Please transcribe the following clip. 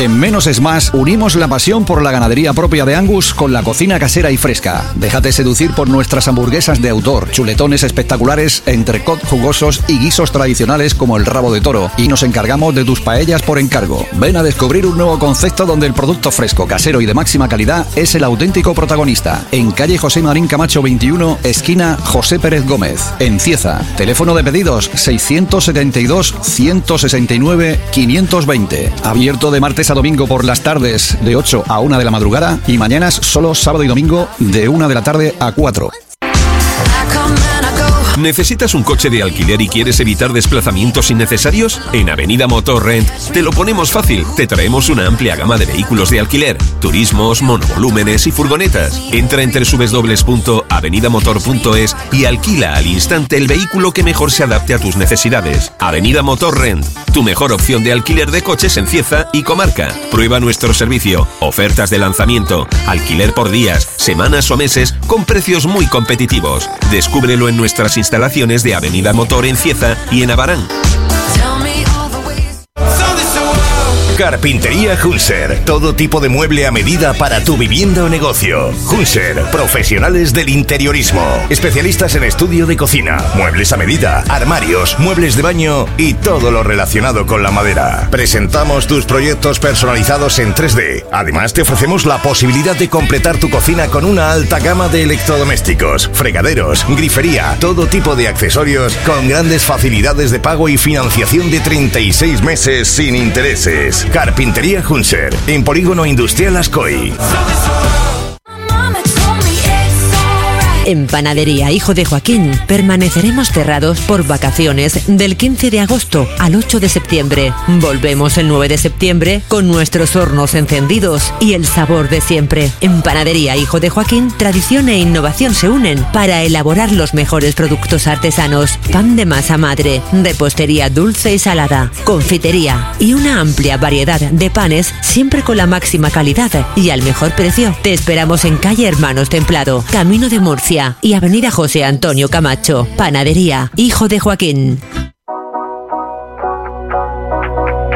En Menos es Más unimos la pasión por la ganadería propia de Angus con la cocina casera y fresca. Déjate seducir por nuestras hamburguesas de autor, chuletones espectaculares, entrecot jugosos y guisos tradicionales como el rabo de toro. Y nos encargamos de tus paellas por encargo. Ven a descubrir un nuevo concepto donde el producto fresco, casero y de máxima calidad es el auténtico protagonista. En calle José Marín Camacho 21, esquina José Pérez Gómez, en Cieza. Teléfono de pedidos 672 169 520. Abierto de martes a domingo por las tardes de 8 a 1 de la madrugada y mañanas solo sábado y domingo de 1 de la tarde a 4. ¿Necesitas un coche de alquiler y quieres evitar desplazamientos innecesarios? En Avenida Motor Rent te lo ponemos fácil. Te traemos una amplia gama de vehículos de alquiler, turismos, monovolúmenes y furgonetas. Entra en www.avenidamotor.es y alquila al instante el vehículo que mejor se adapte a tus necesidades. Avenida Motor Rent, tu mejor opción de alquiler de coches en Cieza y comarca. Prueba nuestro servicio, ofertas de lanzamiento, alquiler por días, semanas o meses con precios muy competitivos. Descúbrelo en nuestras instalaciones de Avenida Motor en Cieza y en Abarán. Carpintería Hunser. Todo tipo de mueble a medida para tu vivienda o negocio. Hunser, profesionales del interiorismo. Especialistas en estudio de cocina, muebles a medida, armarios, muebles de baño y todo lo relacionado con la madera. Presentamos tus proyectos personalizados en 3D. Además, te ofrecemos la posibilidad de completar tu cocina con una alta gama de electrodomésticos, fregaderos, grifería, todo tipo de accesorios con grandes facilidades de pago y financiación de 36 meses sin intereses. Carpintería Hunser, en Polígono Industrial Ascoy. En Panadería Hijo de Joaquín permaneceremos cerrados por vacaciones del 15 de agosto al 8 de septiembre. Volvemos el 9 de septiembre con nuestros hornos encendidos y el sabor de siempre. En Panadería Hijo de Joaquín, tradición e innovación se unen para elaborar los mejores productos artesanos. Pan de masa madre, repostería dulce y salada, confitería y una amplia variedad de panes siempre con la máxima calidad y al mejor precio. Te esperamos en calle Hermanos Templado, Camino de Murcia y Avenida José Antonio Camacho. Panadería Hijo de Joaquín.